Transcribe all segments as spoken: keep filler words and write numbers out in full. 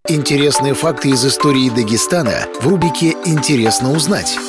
Интересные факты из истории Дагестана в рубрике «Интересно узнать».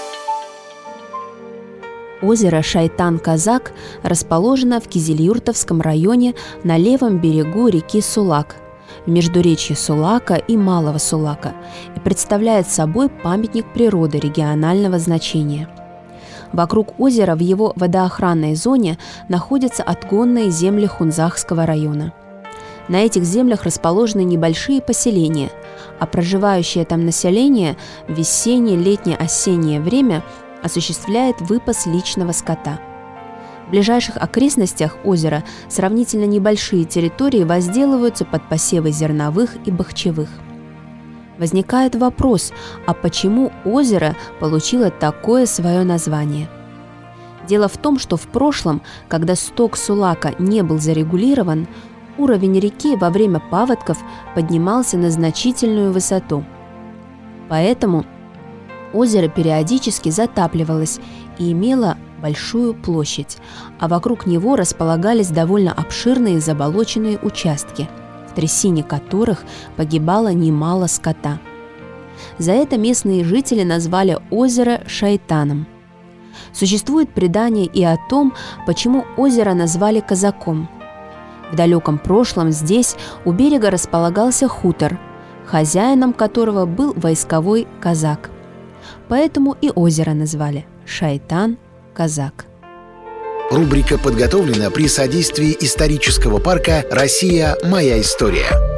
Озеро Шайтан-Казак расположено в Кизилюртовском районе на левом берегу реки Сулак, в междуречье Сулака и Малого Сулака, и представляет собой памятник природы регионального значения. Вокруг озера в его водоохранной зоне находятся отгонные земли Хунзахского района. На этих землях расположены небольшие поселения, а проживающее там население в весеннее, летнее, осеннее время осуществляет выпас личного скота. В ближайших окрестностях озера сравнительно небольшие территории возделываются под посевы зерновых и бахчевых. Возникает вопрос, а почему озеро получило такое свое название? Дело в том, что в прошлом, когда сток Сулака не был зарегулирован, уровень реки во время паводков поднимался на значительную высоту. Поэтому озеро периодически затапливалось и имело большую площадь, а вокруг него располагались довольно обширные заболоченные участки, в трясине которых погибало немало скота. За это местные жители назвали озеро Шайтаном. Существует предание и о том, почему озеро назвали Казаком. В далеком прошлом здесь у берега располагался хутор, хозяином которого был войсковой казак. Поэтому и озеро назвали Шайтан-Казак. Рубрика подготовлена при содействии исторического парка «Россия. Моя история».